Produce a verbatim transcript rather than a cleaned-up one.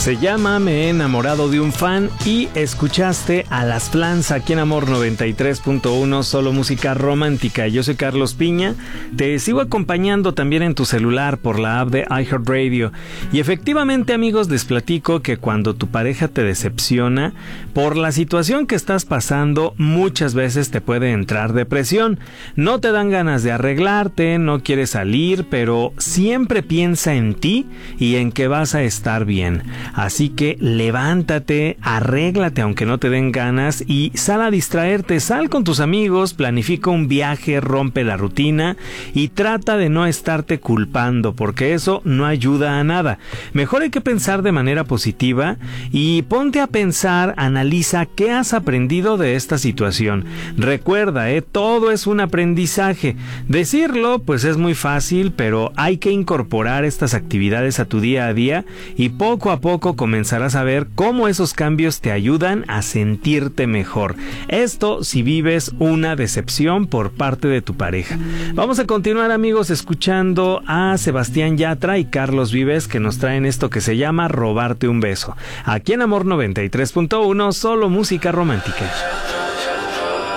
Se llama Me he enamorado de un fan y escuchaste a Las Flans aquí en Amor noventa y tres punto uno, solo música romántica. Yo soy Carlos Piña, te sigo acompañando también en tu celular por la app de iHeartRadio. Y efectivamente, amigos, les platico que cuando tu pareja te decepciona, por la situación que estás pasando, muchas veces te puede entrar depresión. No te dan ganas de arreglarte, no quieres salir, pero siempre piensa en ti y en que vas a estar bien. Así que levántate, arréglate aunque no te den ganas y sal a distraerte, sal con tus amigos, planifica un viaje, rompe la rutina y trata de no estarte culpando, porque eso no ayuda a nada. Mejor hay que pensar de manera positiva y ponte a pensar, analiza qué has aprendido de esta situación. Recuerda, eh, todo es un aprendizaje. Decirlo, pues es muy fácil, pero hay que incorporar estas actividades a tu día a día y poco a poco comenzarás a ver cómo esos cambios te ayudan a sentirte mejor. Esto si vives una decepción por parte de tu pareja. Vamos a continuar, amigos, escuchando a Sebastián Yatra y Carlos Vives, que nos traen esto que se llama Robarte un beso. Aquí en Amor noventa y tres punto uno, solo música romántica.